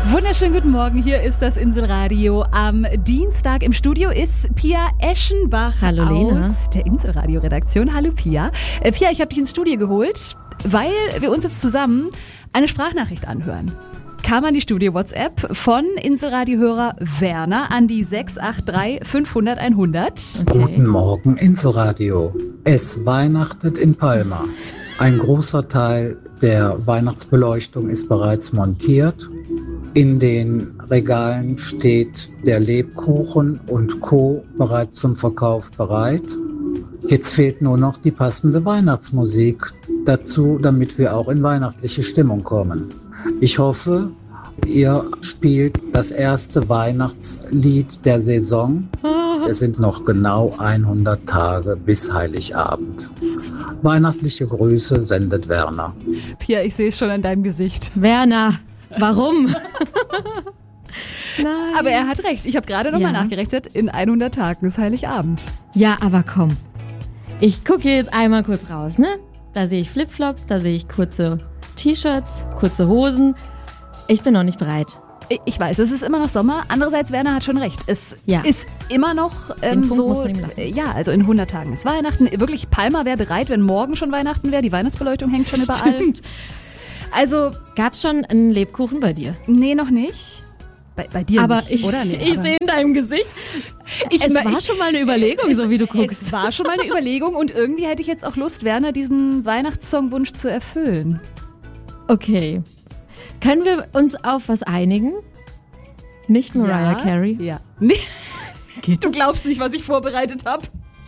Wunderschönen guten Morgen, hier ist das Inselradio. Am Dienstag im Studio ist Pia Eschenbach. Hallo Lena. Aus der Inselradio-Redaktion. Hallo Pia. Pia, ich habe dich ins Studio geholt, weil wir uns jetzt zusammen eine Sprachnachricht anhören. Kam an die Studio-WhatsApp von Inselradio-Hörer Werner an die 683 500 100. Okay. Guten Morgen, Inselradio. Es weihnachtet in Palma. Ein großer Teil der Weihnachtsbeleuchtung ist bereits montiert. In den Regalen steht der Lebkuchen und Co. bereits zum Verkauf bereit. Jetzt fehlt nur noch die passende Weihnachtsmusik dazu, damit wir auch in weihnachtliche Stimmung kommen. Ich hoffe, ihr spielt das erste Weihnachtslied der Saison. Es sind noch genau 100 Tage bis Heiligabend. Weihnachtliche Grüße sendet Werner. Pia, ich sehe es schon an deinem Gesicht. Werner, warum? Nein. Aber er hat recht. Ich habe gerade nochmal nachgerechnet. In 100 Tagen ist Heiligabend. Ja, aber komm. Ich gucke jetzt einmal kurz raus, ne? Da sehe ich Flipflops, da sehe ich kurze T-Shirts, kurze Hosen. Ich bin noch nicht bereit. Ich weiß, es ist immer noch Sommer. Andererseits, Werner hat schon recht. Es ist immer noch Den Punkt so. muss man ihm lassen. Ja, also in 100 Tagen ist Weihnachten. Wirklich, Palma wäre bereit, wenn morgen schon Weihnachten wäre. Die Weihnachtsbeleuchtung hängt schon überall. Stimmt. Also, Gab's schon einen Lebkuchen bei dir? nee, noch nicht. Bei dir Aber nicht, oder? Nee, ich sehe in deinem Gesicht, es war schon mal eine Überlegung, so wie du guckst. Es war schon mal eine Überlegung und irgendwie hätte ich jetzt auch Lust, Werner diesen Weihnachtssongwunsch zu erfüllen. Okay. Können wir uns auf was einigen? Nicht Mariah Carey? Ja. Nee. Du glaubst nicht, was ich vorbereitet habe.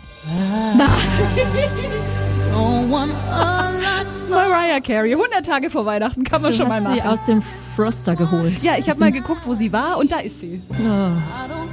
Mariah Carey, 100 Tage vor Weihnachten, kann man schon mal Du machen. hast sie aus dem Froster geholt. Ja, ich habe mal geguckt, wo sie war und da ist sie. Oh.